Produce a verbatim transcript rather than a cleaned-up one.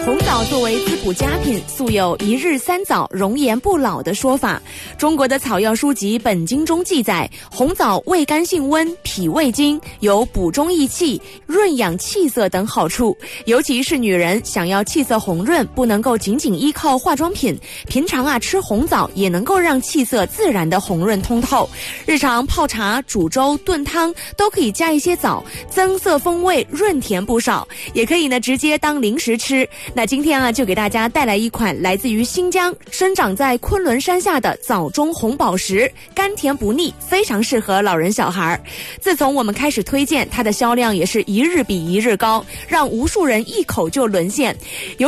红枣作为滋补佳品，素有一日三枣容颜不老的说法。中国的草药书籍《本经》中记载，红枣味甘性温，脾胃经，有补中益气、润养气色等好处。尤其是女人想要气色红润，不能够仅仅依靠化妆品，平常啊吃红枣也能够让气色自然的红润通透。日常泡茶、煮粥、炖汤都可以加一些枣，增色风味，润甜不少。也可以呢直接当零食吃。那今天啊，就给大家带来一款来自于新疆、生长在昆仑山下的枣中红宝石，甘甜不腻，非常适合老人小孩。自从我们开始推荐，它的销量也是一日比一日高，让无数人一口就沦陷。尤